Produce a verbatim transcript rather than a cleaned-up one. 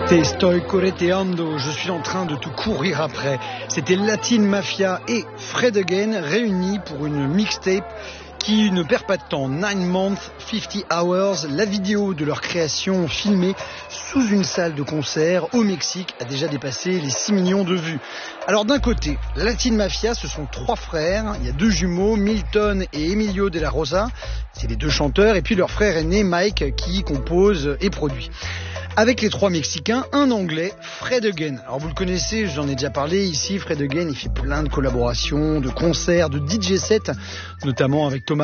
Te estoy correteando, je suis en train de te courir après. C'était Latin Mafia et Fred Again réunis pour une mixtape qui ne perd pas de temps. Nine Months, Fifty Hours, la vidéo de leur création filmée sous une salle de concert au Mexique a déjà dépassé les six millions de vues. Alors d'un côté, Latin Mafia, ce sont trois frères, il y a deux jumeaux, Milton et Emilio de la Rosa, c'est les deux chanteurs, et puis leur frère aîné Mike qui compose et produit. Avec les trois Mexicains, un Anglais, Fred Again. Alors vous le connaissez, j'en ai déjà parlé ici, Fred Again, il fait plein de collaborations, de concerts, de D J sets, notamment avec Thomas